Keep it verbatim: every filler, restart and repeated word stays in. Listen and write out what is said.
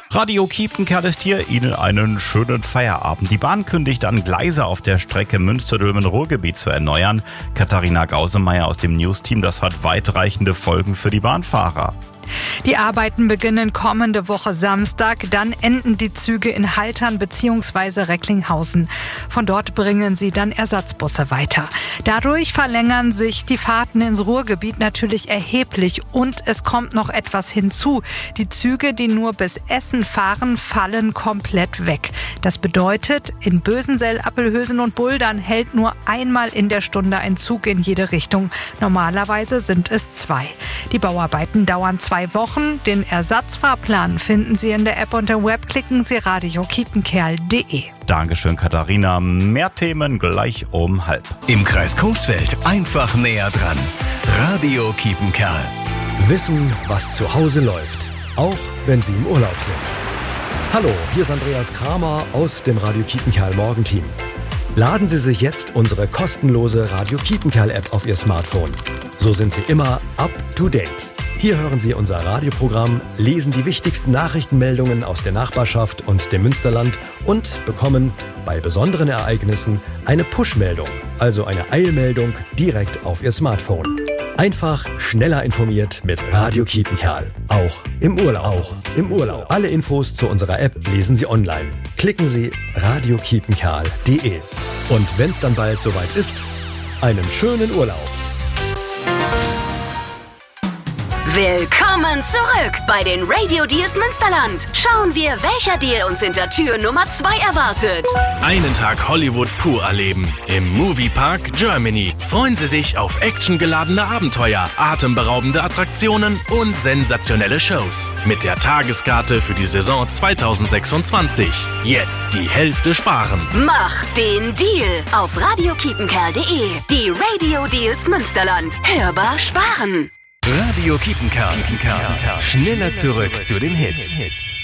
Radio Kiepenkerl ist hier, Ihnen einen schönen Feierabend. Die Bahn kündigt an, Gleise auf der Strecke Münster-Dülmen-Ruhrgebiet zu erneuern. Katharina Gausemeyer aus dem News-Team, das hat weitreichende Folgen für die Bahnfahrer. Die Arbeiten beginnen kommende Woche Samstag, dann enden die Züge in Haltern bzw. Recklinghausen. Von dort bringen sie dann Ersatzbusse weiter. Dadurch verlängern sich die Fahrten ins Ruhrgebiet natürlich erheblich und es kommt noch etwas hinzu. Die Züge, die nur bis Essen fahren, fallen komplett weg. Das bedeutet, in Bösensell, Appelhösen und Buldern hält nur einmal in der Stunde ein Zug in jede Richtung. Normalerweise sind es zwei. Die Bauarbeiten dauern zwei Wochen. Den Ersatzfahrplan finden Sie in der App und im Web. Klicken Sie radio kiepenkerl punkt de. Dankeschön, Katharina. Mehr Themen gleich um halb. Im Kreis Coesfeld einfach näher dran. Radio Kiepenkerl. Wissen, was zu Hause läuft. Auch wenn Sie im Urlaub sind. Hallo, hier ist Andreas Kramer aus dem Radio Kiepenkerl Morgenteam. Laden Sie sich jetzt unsere kostenlose Radio Kiepenkerl App auf Ihr Smartphone. So sind Sie immer up to date. Hier hören Sie unser Radioprogramm, lesen die wichtigsten Nachrichtenmeldungen aus der Nachbarschaft und dem Münsterland und bekommen bei besonderen Ereignissen eine Push-Meldung, also eine Eilmeldung direkt auf Ihr Smartphone. Einfach schneller informiert mit Radio Kiepenkerl. Auch im Urlaub. Auch im Urlaub. Alle Infos zu unserer App lesen Sie online. Klicken Sie radio kiepenkerl punkt de. Und wenn es dann bald soweit ist, einen schönen Urlaub. Willkommen zurück bei den Radio Deals Münsterland. Schauen wir, welcher Deal uns hinter Tür Nummer zwei erwartet. Einen Tag Hollywood pur erleben. Im Moviepark Germany. Freuen Sie sich auf actiongeladene Abenteuer, atemberaubende Attraktionen und sensationelle Shows. Mit der Tageskarte für die Saison zwanzig sechsundzwanzig. Jetzt die Hälfte sparen. Mach den Deal auf radio kiepenkerl punkt de. Die Radio Deals Münsterland. Hörbar sparen. Radio Kiepenkerl. Schneller zurück zu den Hits.